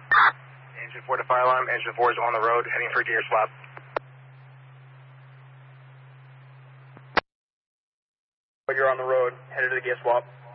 Engine 4 to fire alarm. Engine 4 is on the road, heading for gear swap. But you're on the road, headed to the gear swap.